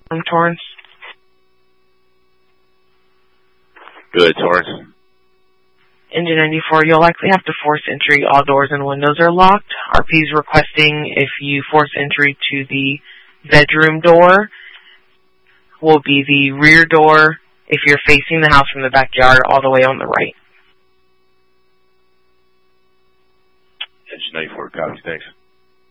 From Torrance. Good, Torrance. Engine 94, you'll likely have to force entry. All doors and windows are locked. RP is requesting if you force entry to the bedroom door, will be the rear door if you're facing the house from the backyard all the way on the right. Engine 94, copy, thanks.